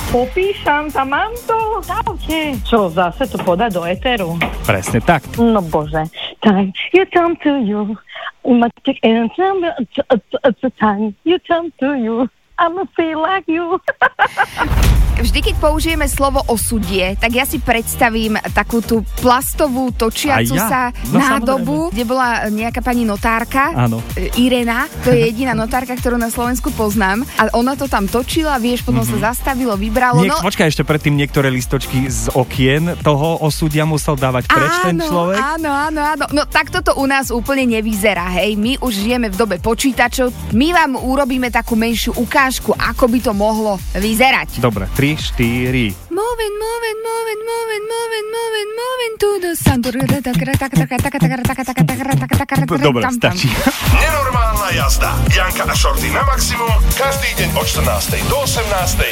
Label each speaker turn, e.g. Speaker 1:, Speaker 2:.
Speaker 1: Popíšam sa, mám to. Čaute. Čo, zase to podať do éteru?
Speaker 2: Presne tak.
Speaker 1: No bože. Time you come to you. Time you come to you. I'ma feel like you.
Speaker 3: Vždy, keď použijeme slovo osudie, tak ja si predstavím takú tú plastovú točiacu sa nádobu, kde bola nejaká pani notárka.
Speaker 2: Áno.
Speaker 3: Irena, to je jediná notárka, ktorú na Slovensku poznám. A ona to tam točila, vieš, potom sa zastavilo, vybralo.
Speaker 2: Počkaj, ešte predtým niektoré listočky z okien toho osudia musel dávať preč ten človek.
Speaker 3: Áno. No takto to u nás úplne nevyzerá, hej. My už žijeme v dobe počítačov. My vám urobíme takú menšiu ukážku, ako by to mohlo vyzerať.
Speaker 2: Dobre, 3, 4.
Speaker 3: Moving to the sun.
Speaker 2: Dobre, stačí.
Speaker 4: Nenormálna jazda. Janka a Šorty na maximum každý deň od 14. do 18.